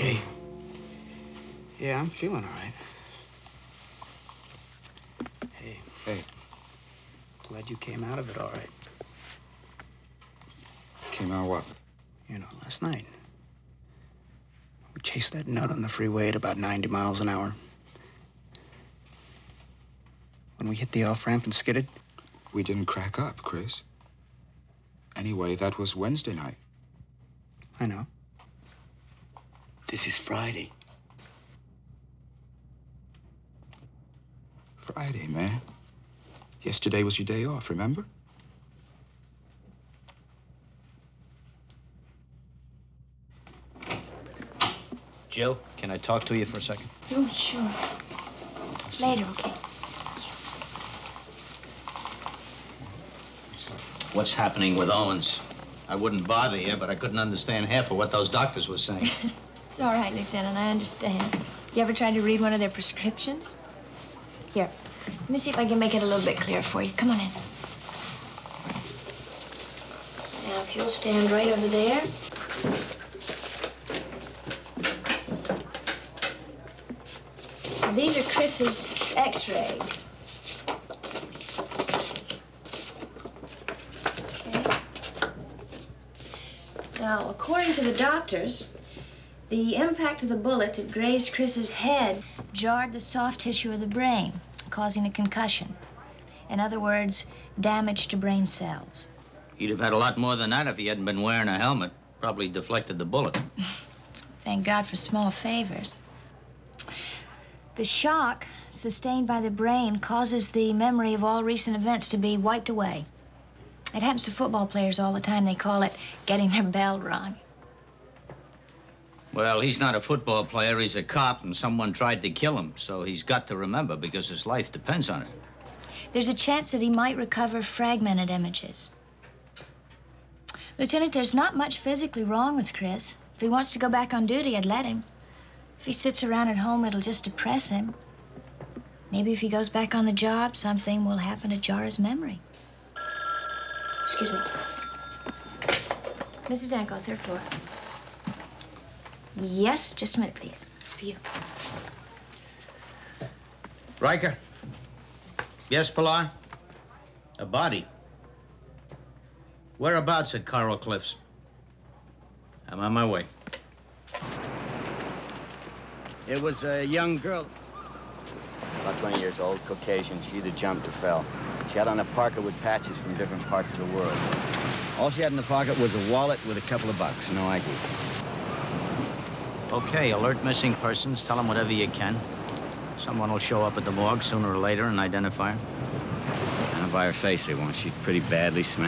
okay? Yeah, I'm feeling all right. Hey. Hey. Glad you came out of it all right. Came out what? You know, last night. We chased that nut on the freeway at about 90 miles an hour. When we hit the off-ramp and skidded. We didn't crack up, Chris. Anyway, that was Wednesday night. I know. This is Friday. Friday, man. Yesterday was your day off, remember? Jill, can I talk to you for a second? Oh, sure. Later, okay? What's happening with Owens? I wouldn't bother you, but I couldn't understand half of what those doctors were saying. It's all right, Lieutenant. I understand. You ever tried to read one of their prescriptions? Here, let me see if I can make it a little bit clearer for you. Come on in. Now, if you'll stand right over there. Now, these are Chris's x-rays. Now, according to the doctors, the impact of the bullet that grazed Chris's head jarred the soft tissue of the brain, causing a concussion. In other words, damage to brain cells. He'd have had a lot more than that if he hadn't been wearing a helmet. Probably deflected the bullet. Thank God for small favors. The shock sustained by the brain causes the memory of all recent events to be wiped away. It happens to football players all the time. They call it getting their bell rung. Well, he's not a football player. He's a cop, and someone tried to kill him. So he's got to remember because his life depends on it. There's a chance that he might recover fragmented images. Lieutenant, there's not much physically wrong with Chris. If he wants to go back on duty, I'd let him. If he sits around at home, it'll just depress him. Maybe if he goes back on the job, something will happen to jar his memory. Excuse me. Mrs. Danko, third floor. Yes, just a minute, please. It's for you. Riker? Yes, Pilar? A body? Whereabouts at Coral Cliffs? I'm on my way. It was a young girl. About 20 years old, Caucasian. She either jumped or fell. She had on a parka with patches from different parts of the world. All she had in the pocket was a wallet with a couple of bucks, no ID. Okay, alert missing persons. Tell them whatever you can. Someone will show up at the morgue sooner or later and identify her. And by her face, they won't. She's pretty badly smashed.